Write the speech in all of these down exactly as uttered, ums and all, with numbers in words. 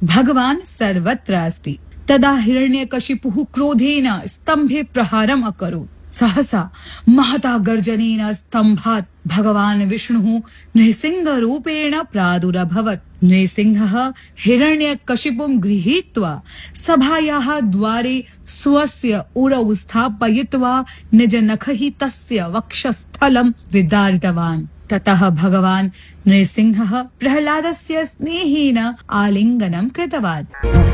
भगवान् सर्वत्र अस्ति। तदा हिरण्यकशिपुः क्रोधेन स्तम्भे प्रहारम् अकरोत्। सहसा महता गर्जनेन स्तम्भात् भगवान् विष्णुः नृसिंहरूपेण प्रादुरभवत्। नृसिंहः हिरण्यकशिपुं गृहीत्वा सभायाः द्वारे स्वस्य उरौ स्थापयित्वा निजनखैः तस्य वक्षस्थलं विदारितवान्। ततः भगवान् नृसिंहः प्रह्लादस्य स्नेहेन आलिङ्गनं कृतवान्।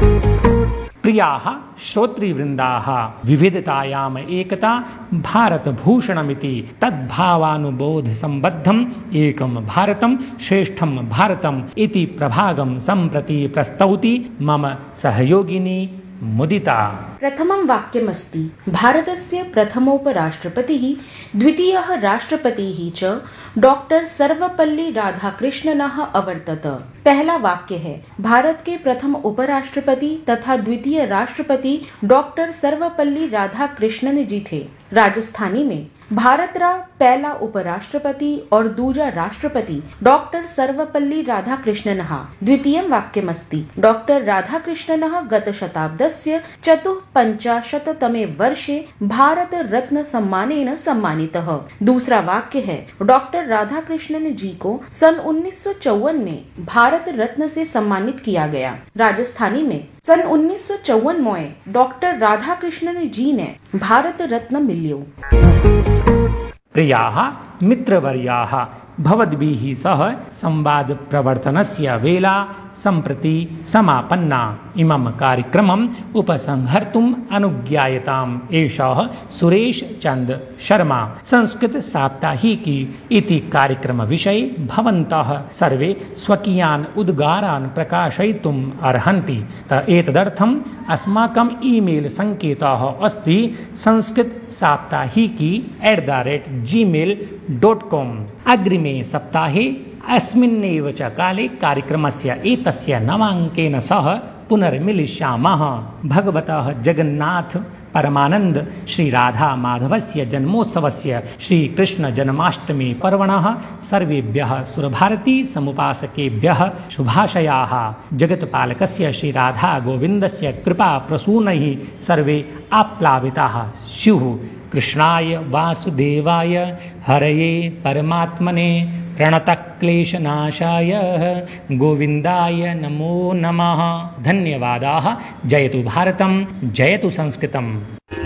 प्रियाः श्रोतृवृन्दाः, विविधतायाम् एकता भारतभूषणमिति तद्भावानुबोध सम्बद्धम् एकं भारतं श्रेष्ठं भारतम् इति प्रभागं सम्प्रति प्रस्तौति मम सहयोगिनी मुदिता। प्रथमं वाक्यमस्ति भारतस्य प्रथमोपराष्ट्रपतिः द्वितीयः राष्ट्रपतिः च डॉक्टर सर्वपल्ली राधाकृष्णनः अवर्तत। पहला वाक्य है भारत के प्रथम उपराष्ट्रपति तथा द्वितीय राष्ट्रपति डॉक्टर सर्वपल्ली राधाकृष्णन जी थे। राजस्थानी में भारत रा पहला उपराष्ट्रपति और दूजा राष्ट्रपति डॉक्टर सर्वपल्ली राधाकृष्णनः। द्वितीयं वाक्यमस्ति डॉक्टर राधाकृष्णनः गत शताब्दस्य चतुःपञ्चाशत्तमे वर्षे भारत रत्न सम्मानेन सम्मानितः। दूसरा वाक्य है डॉक्टर राधाकृष्णन जी को सन उन्नीस सौ चौवन में भारत रत्न से सम्मानित किया गया। राजस्थानी में सन उन्नीस सौ चौवन में डॉक्टर राधाकृष्णन जी ने भारत रत्न मिल्यो। प्रियाः मित्रवर्याः, भवद्भिः सह संवाद प्रवर्तनस्य वेला सम्प्रति समापन्ना। इमं कार्यक्रमम् उपसंहर्तुम् अनुज्ञायताम्। एषः सुरेश चंद शर्मा। संस्कृत साप्ताहिकी इति कार्यक्रम विषये भवन्तः सर्वे स्वकीयान् उद्गारान् प्रकाशयितुम् अर्हन्ति। त एतदर्थम् अस्माकम् ईमेल सङ्केतः अस्ति संस्कृत साप्ताहिकी at the rate Gmail dot com. अग्रिमे सप्ताहे अस्मिन्नेव च काले कार्यक्रमस्य एतस्य नवाङ्केन सह पुनर्मिलिष्यामः। भगवतः जगन्नाथ परमानंद श्री राधा माधवस्य जन्मोत्सवस्य श्री कृष्ण जन्माष्टमी पर्वणः सर्वेभ्यः सुरभारती समुपासकेभ्यः शुभाशयाः। जगत्पालकस्य श्री राधा गोविन्दस्य कृपा प्रसूनैः सर्वे आप्लाविताः स्युः। कृष्णाय वासुदेवाय हरये परमात्मने प्रणतक्लेशनाशाय गोविन्दाय नमो नमः। धन्यवादाः। जयतु भारतं, जयतु संस्कृतम्।